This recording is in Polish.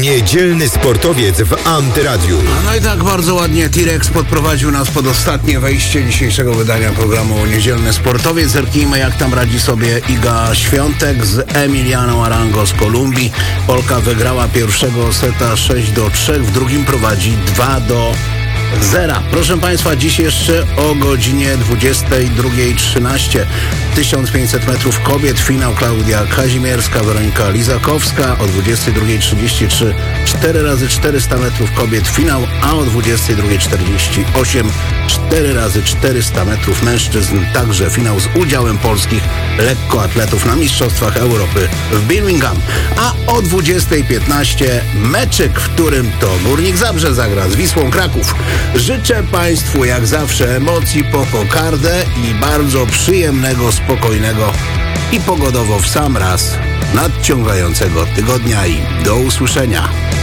Niedzielny sportowiec w Antyradiu. No i tak bardzo ładnie T-Rex podprowadził nas pod ostatnie wejście dzisiejszego wydania programu Niedzielny Sportowiec. Zerknijmy, jak tam radzi sobie Iga Świątek z Emilianą Arango z Kolumbii. Polka wygrała pierwszego seta 6-3, w drugim prowadzi 2-0. Proszę Państwa, dziś jeszcze o godzinie 22:13 1500 metrów kobiet, finał Klaudia Kazimierska, Weronika Lizakowska, o 22:33 4x400 metrów kobiet finał, a o 22:48 4x400 metrów mężczyzn, także finał z udziałem polskich lekkoatletów na Mistrzostwach Europy w Birmingham. A o 20:15 meczyk, w którym to Górnik Zabrze zagra z Wisłą Kraków. Życzę Państwu jak zawsze emocji po kokardę i bardzo przyjemnego, spokojnego i pogodowo w sam raz nadciągającego tygodnia i do usłyszenia.